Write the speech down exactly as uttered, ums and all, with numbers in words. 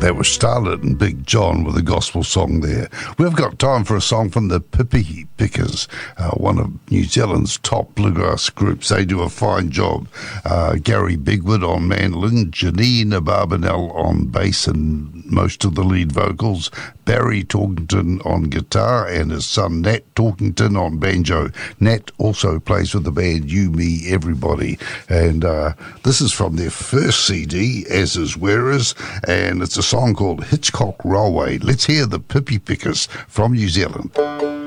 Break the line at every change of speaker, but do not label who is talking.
That was Starlet and Big John with a gospel song there. We've got time for a song from the Pipi Pickers, uh, one of New Zealand's top bluegrass groups. They do a fine job. Uh, Gary Bigwood on mandolin, Janine Abarbanel on bass and most of the lead vocals, Barry Torkington on guitar, and his son Nat Torkington on banjo. Nat also plays with the band You, Me, Everybody. And uh, this is from their first C D, As Is Wearers, and it's a song called Hitchcock Railway. Let's hear the Pipi Pickers from New Zealand.